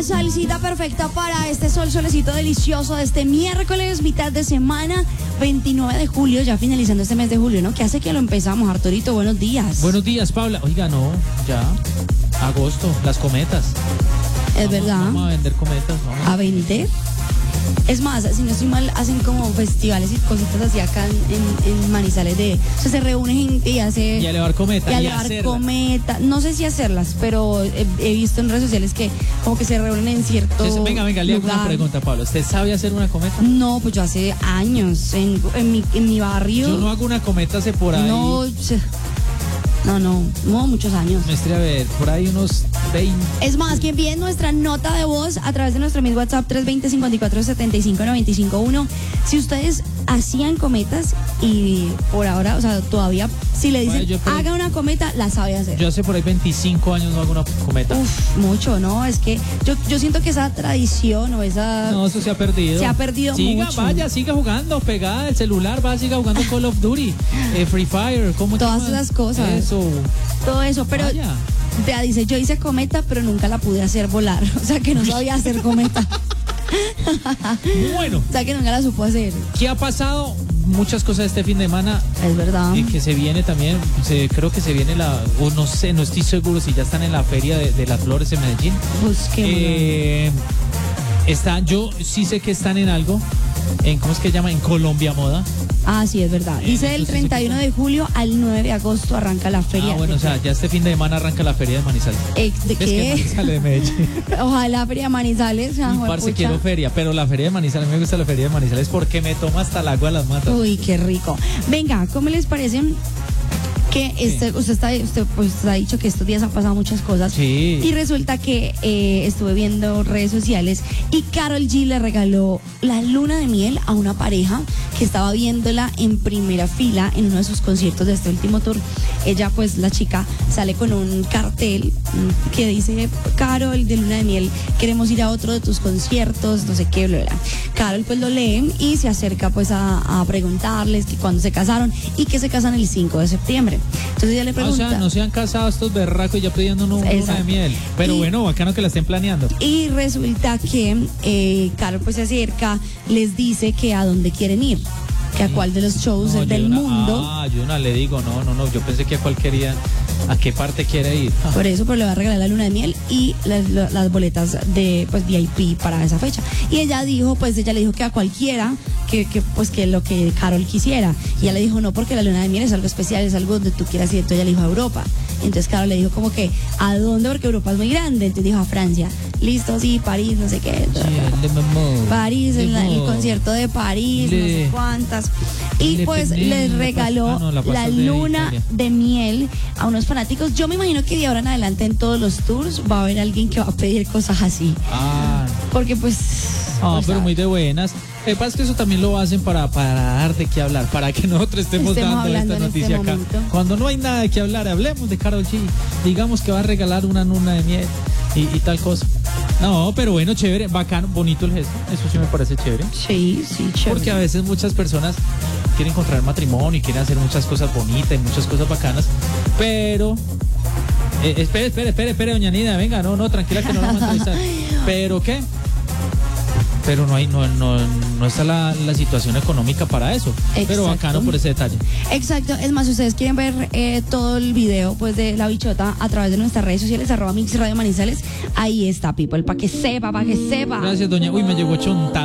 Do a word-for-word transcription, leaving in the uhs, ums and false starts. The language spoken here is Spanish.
salsita perfecta para este sol solecito delicioso de este miércoles, mitad de semana, veintinueve de julio, ya finalizando este mes de julio, ¿no? ¿Qué hace que lo empezamos, Arturito? Buenos días. Buenos días, Paula. Oiga, no, ya, agosto, las cometas. Es vamos, verdad. Vamos a vender cometas. Vamos. ¿A vender? Es más, si no estoy mal, hacen como festivales y cositas así acá en, en, en Manizales de... O sea, se reúne gente y hace... Y a elevar cometas. Y a elevar cometas. No sé si hacerlas, pero he, he visto en redes sociales que como que se reúnen en cierto Entonces, venga, venga, le hago lugar. una pregunta, Pablo. ¿Usted sabe hacer una cometa? No, pues yo hace años en, en, mi, en mi barrio. Yo no hago una cometa hace por ahí. No, no, no, no, muchos años. Maestre, a ver, por ahí unos veinte. Es más, que envíen nuestra nota de voz a través de nuestro mismo WhatsApp tres dos cero, cinco cuatro siete cinco nueve cinco uno. Si ustedes hacían cometas y por ahora, o sea, todavía, si le dicen, Bueno, por... haga una cometa, la sabe hacer. Yo hace por ahí veinticinco años no hago una cometa. Uf, mucho, ¿no? Es que yo, yo siento que esa tradición o esa... No, eso se ha perdido. Se ha perdido siga, mucho. Vaya, siga jugando, pegada el celular, va, siga jugando Call of Duty, eh, Free Fire, ¿cómo Todas esas cosas. Eso. Todo eso, pero... Vaya. Vea, dice, yo hice cometa, pero nunca la pude hacer volar. O sea, que no sabía hacer cometa. Bueno. O sea, que nunca la supo hacer. ¿Qué ha pasado? Muchas cosas este fin de semana. Es verdad. Y que se viene también, se, creo que se viene la, o no sé, no estoy seguro si ya están en la feria de, de las flores en Medellín. Busquemos. Eh, está, yo sí sé que están en algo, en, ¿cómo es que se llama? En Colombia Moda. Ah, sí, es verdad. Dice del treinta y uno de julio al nueve de agosto arranca la feria. Ah, bueno, o sea, ya este fin de semana arranca la feria de Manizales. Eh, ¿De ¿Ves qué? que Manizales de Medellín? Ojalá feria de Manizales. Y parce, quiero feria, pero la feria de Manizales, me gusta la feria de Manizales porque me toma hasta el agua las matas. Uy, qué rico. Venga, ¿cómo les parece? Que este, usted, está, usted, pues, usted ha dicho que estos días han pasado muchas cosas. Sí. Y resulta que eh, estuve viendo redes sociales y Karol G le regaló la luna de miel a una pareja que estaba viéndola en primera fila en uno de sus conciertos de este último tour. Ella, pues, la chica sale con un cartel que dice: Karol, de luna de miel, queremos ir a otro de tus conciertos, no sé qué, bla, bla. Karol, pues, lo lee y se acerca, pues, a, a preguntarles que cuándo se casaron y que se casan el cinco de septiembre. Entonces ella le pregunta. Ah, o sea, no se han casado estos berracos ya pidiendo una luna de miel. Pero y, bueno, bacano que la estén planeando. Y resulta que eh, Karol, pues, se acerca, les dice que a dónde quieren ir, que a cuál de los shows no, del una, mundo. Ah, yo no le digo, no, no, no, yo pensé que a cuál quería, a qué parte quiere ir. Ah. Por eso, pues, le va a regalar la luna de miel y las, las boletas de, pues, V I P para esa fecha. Y ella dijo, pues, ella le dijo que a cualquiera, que, que pues, que lo que Karol quisiera. Y ella le dijo, no, porque la luna de miel es algo especial, es algo donde tú quieras ir. Entonces ella le dijo a Europa. Entonces Karol le dijo como que, ¿a dónde? Porque Europa es muy grande. Entonces dijo, a Francia. Listo, sí, París, no sé qué. Sí, París, el, el concierto de París, le, no sé cuántas. Y pues les regaló ah, no, la, la luna de, de miel a unos fanáticos. Yo me imagino que de ahora en adelante en todos los tours va a haber alguien que va a pedir cosas así. Ah. Porque pues... Ah, pues, pero ¿sabes? muy de buenas. Lo que pasa es que eso también lo hacen para, para dar de qué hablar, para que nosotros estemos, estemos dando esta noticia este acá. Momento. Cuando no hay nada de qué hablar, hablemos de Karol G. Digamos que va a regalar una luna de miel y, y tal cosa. No, pero bueno, chévere, bacano, bonito el gesto. Eso sí me parece chévere. Sí, sí, chévere. Porque a veces muchas personas quieren contraer matrimonio y quieren hacer muchas cosas bonitas y muchas cosas bacanas, pero... Eh, espere, espere, espere, espere, doña Nina, venga, no, no, tranquila que no la vamos a entrevistar. ¿Pero qué? Pero no hay, no, no, no está la, la situación económica para eso. Exacto. Pero bacano por ese detalle. Exacto. Es más, si ustedes quieren ver eh, todo el video, pues, de La Bichota a través de nuestras redes sociales, arroba Mix Radio Manizales, ahí está, people, para que sepa, para que sepa. Gracias, doña. Uy, me llegó chontando.